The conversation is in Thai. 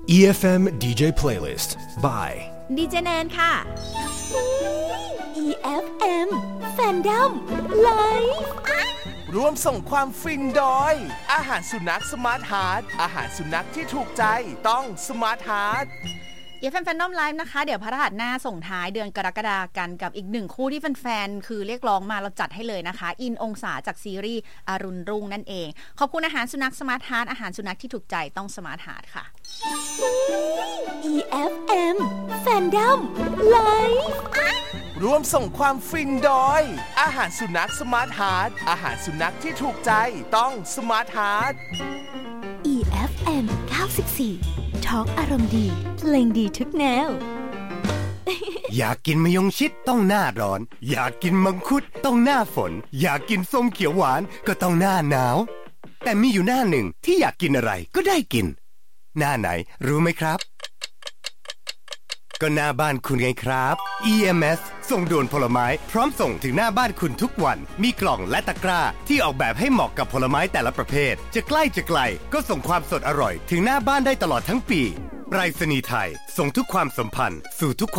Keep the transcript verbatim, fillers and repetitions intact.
อี เอฟ เอ็ม ดี เจ Playlist by ดี เจ แนนค่ะอี เอฟ เอ็ม Fandom Live ร่วมส่งความฟินโดยอาหารสุนัขสมาร์ทฮาร์ทอาหารสุนัขที่ถูกใจต้องสมาร์ทฮาร์ทเอฟ เอ็ม Fandom Live นะคะเดี๋ยวพฤหัสหน้าส่งท้ายเดือนกรกฎาคมกันกับอีกหนึ่งคู่ที่แฟนๆคือเรียกร้องมาเราจัดให้เลยนะคะอินองศาจากซีรีส์อรุณรุ่งนั่นเองขอบคุณอาหารสุนัขสมาร์ทฮาร์ทอาหารสุนัขที่ถูกใจต้องสมาร์ทฮาร์ทค่ะอี เอฟ เอ็ม Fandom Live ร่วมส่งความฟินโดยอาหารสุนัขสมาร์ทฮาร์ทอาหารสุนัขที่ถูกใจต้องสมาร์ทฮาร์ทอี เอฟ เอ็ม เก้าสิบสี่ทอล์กอารมณ์ดีเพลงดีทุกแนวอยากกินมะยงชิดต้องหน้าร้อนอยากกินมังคุดต้องหน้าฝนอยากกินส้มเขียวหวานก็ต้องหน้าหนาวแต่มีอยู่หน้าหนึ่งที่อยากกินอะไรก็ได้กินหน้าไหนรู้ไหมครับก็หน้าบ้านคุณไงครับ อี เอ็ม เอส ส่งด่วนผลไม้พร้อมส่งถึงหน้าบ้านคุณทุกวันมีกล่องและตะกร้าที่ออกแบบให้เหมาะกับผลไม้แต่ละประเภทจะใกล้จะไกลก็ส่งความสดอร่อยถึงหน้าบ้านได้ตลอดทั้งปีไปรษณีย์ไทยส่งทุกความสัมพันธ์สู่ทุกความ